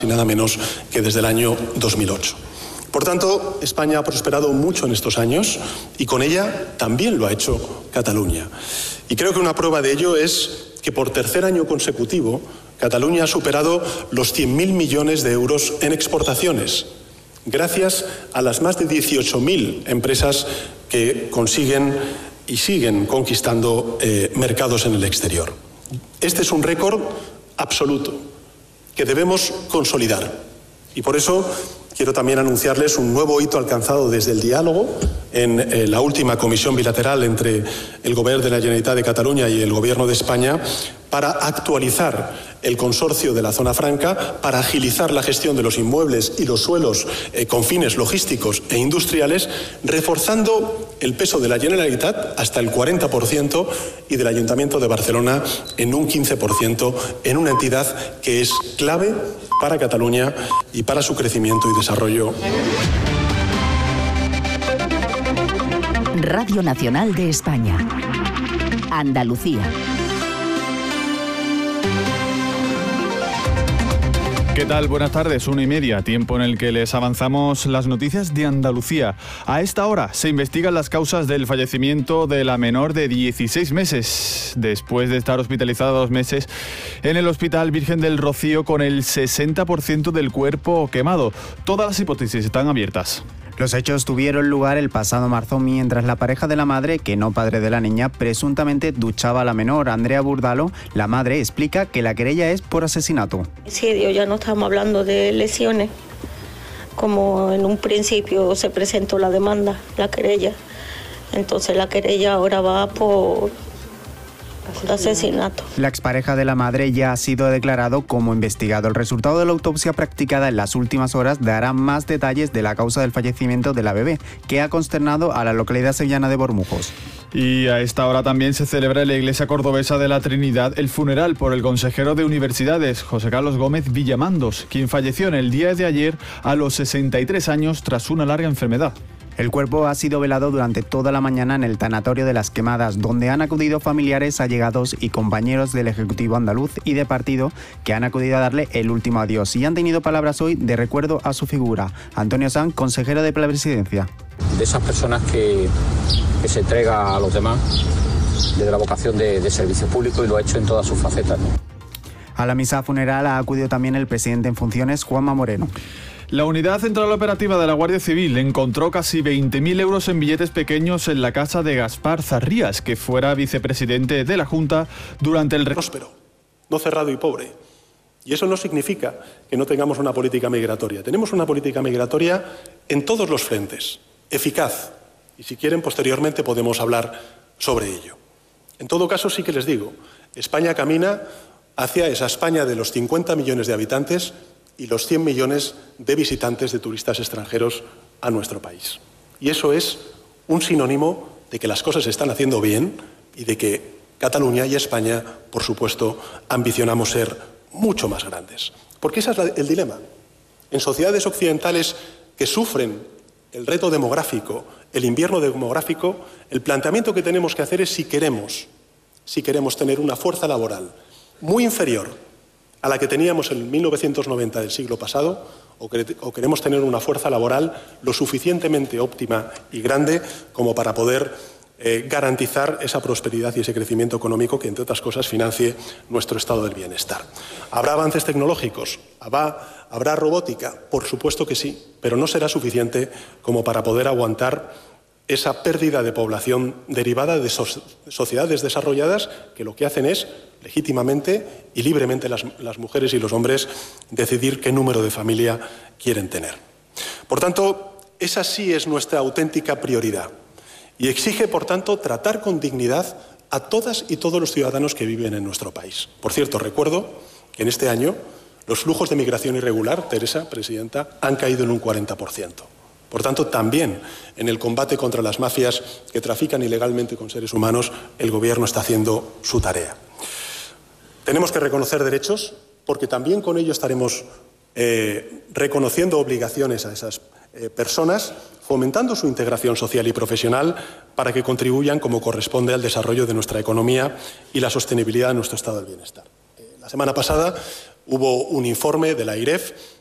y nada menos que desde el año 2008. Por tanto, España ha prosperado mucho en estos años y con ella también lo ha hecho Cataluña. Y creo que una prueba de ello es que por tercer año consecutivo Cataluña ha superado los 100.000 millones de euros en exportaciones, gracias a las más de 18.000 empresas que consiguen y siguen conquistando mercados en el exterior. Este es un récord absoluto que debemos consolidar y por eso quiero también anunciarles un nuevo hito alcanzado desde el diálogo en la última comisión bilateral entre el Gobierno de la Generalitat de Cataluña y el Gobierno de España para actualizar el consorcio de la Zona Franca, para agilizar la gestión de los inmuebles y los suelos con fines logísticos e industriales, reforzando el peso de la Generalitat hasta el 40% y del Ayuntamiento de Barcelona en un 15%, en una entidad que es clave para Cataluña y para su crecimiento y desarrollo. Radio Nacional de España. Andalucía. ¿Qué tal? Buenas tardes, 1:30, tiempo en el que les avanzamos las noticias de Andalucía. A esta hora se investigan las causas del fallecimiento de la menor de 16 meses, después de estar hospitalizada 2 meses en el Hospital Virgen del Rocío con el 60% del cuerpo quemado. Todas las hipótesis están abiertas. Los hechos tuvieron lugar el pasado marzo mientras la pareja de la madre, que no padre de la niña, presuntamente duchaba a la menor. Andrea Burdalo, la madre, explica que la querella es por asesinato. Sí, ya no estamos hablando de lesiones, como en un principio se presentó la demanda, la querella. Entonces la querella ahora va por asesinato. La expareja de la madre ya ha sido declarado como investigado. El resultado de la autopsia practicada en las últimas horas dará más detalles de la causa del fallecimiento de la bebé, que ha consternado a la localidad sevillana de Bormujos. Y a esta hora también se celebra en la iglesia cordobesa de la Trinidad el funeral por el consejero de Universidades, José Carlos Gómez Villamandos, quien falleció en el día de ayer a los 63 años tras una larga enfermedad. El cuerpo ha sido velado durante toda la mañana en el tanatorio de Las Quemadas, donde han acudido familiares, allegados y compañeros del Ejecutivo andaluz y de partido que han acudido a darle el último adiós y han tenido palabras hoy de recuerdo a su figura. Antonio Sanz, consejero de la Presidencia. De esas personas que se entrega a los demás desde la vocación de servicio público y lo ha hecho en todas sus facetas, ¿no? A la misa funeral ha acudido también el presidente en funciones, Juanma Moreno. La Unidad Central Operativa de la Guardia Civil encontró casi 20.000 euros en billetes pequeños en la casa de Gaspar Zarrías, que fuera vicepresidente de la Junta durante el... Próspero, no cerrado y pobre. Y eso no significa que no tengamos una política migratoria. Tenemos una política migratoria en todos los frentes, eficaz. Y si quieren, posteriormente podemos hablar sobre ello. En todo caso, sí que les digo, España camina hacia esa España de los 50 millones de habitantes y los 100 millones de visitantes de turistas extranjeros a nuestro país. Y eso es un sinónimo de que las cosas se están haciendo bien y de que Cataluña y España, por supuesto, ambicionamos ser mucho más grandes. Porque ese es el dilema. En sociedades occidentales que sufren el reto demográfico, el invierno demográfico, el planteamiento que tenemos que hacer es si queremos tener una fuerza laboral muy inferior a la que teníamos en 1990 del siglo pasado, o queremos tener una fuerza laboral lo suficientemente óptima y grande como para poder garantizar esa prosperidad y ese crecimiento económico que, entre otras cosas, financie nuestro estado del bienestar. ¿Habrá avances tecnológicos? ¿Habrá robótica? Por supuesto que sí, pero no será suficiente como para poder aguantar esa pérdida de población derivada de sociedades desarrolladas que lo que hacen es, legítimamente y libremente, las mujeres y los hombres decidir qué número de familia quieren tener. Por tanto, esa sí es nuestra auténtica prioridad y exige, por tanto, tratar con dignidad a todas y todos los ciudadanos que viven en nuestro país. Por cierto, recuerdo que en este año los flujos de migración irregular, Teresa, presidenta, han caído en un 40%. Por tanto, también en el combate contra las mafias que trafican ilegalmente con seres humanos, el Gobierno está haciendo su tarea. Tenemos que reconocer derechos, porque también con ello estaremos reconociendo obligaciones a esas personas, fomentando su integración social y profesional para que contribuyan como corresponde al desarrollo de nuestra economía y la sostenibilidad de nuestro estado del bienestar. La semana pasada Hubo un informe de la AIREF